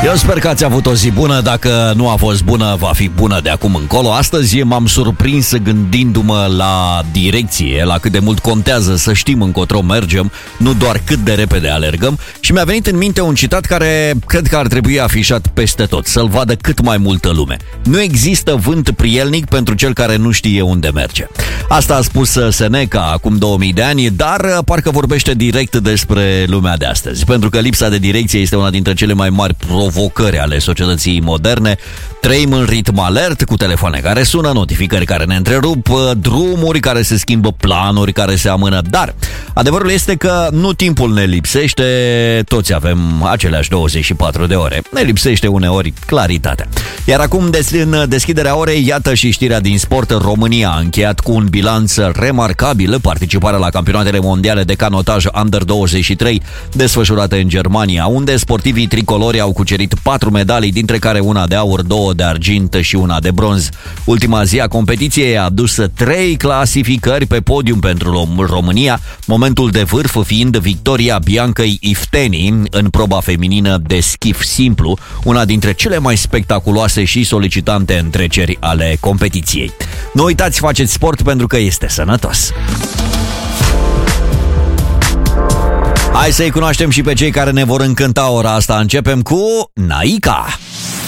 Eu sper că ați avut o zi bună. Dacă nu a fost bună, va fi bună de acum încolo. Astăzi m-am surprins gândindu-mă la direcție, la cât de mult contează să știm încotro mergem, nu doar cât de repede alergăm. Și mi-a venit în minte un citat care cred că ar trebui afișat peste tot, să-l vadă cât mai multă lume. Nu există vânt prielnic pentru cel care nu știe unde merge. Asta a spus Seneca acum 2000 de ani, dar parcă vorbește direct despre lumea de astăzi. Pentru că lipsa de direcție este una dintre cele mai mari provocări ale societății moderne. Trăim în ritm alert, cu telefoane care sună, notificări care ne întrerup, drumuri care se schimbă, planuri care se amână. Dar adevărul este că nu timpul ne lipsește, toți avem aceleași 24 de ore. Ne lipsește uneori claritatea. Iar acum, în deschiderea orei, iată și știrea din sport. România a încheiat cu un bilanț remarcabil participarea la campionatele mondiale de canotaj Under-23 desfășurate în Germania, unde sportivii tricolori au cucerit 4 medalii, dintre care una de aur, 2 de argint și una de bronz. Ultima zi a competiției a adus 3 clasificări pe podium pentru România, momentul de vârf fiind victoria Biancăi Ifteni în proba feminină de schif simplu, una dintre cele mai spectaculoase și solicitante întreceri ale competiției. Nu uitați, faceți sport pentru că este sănătos. Hai să-i cunoaștem și pe cei care ne vor încânta ora asta. Începem cu Naica.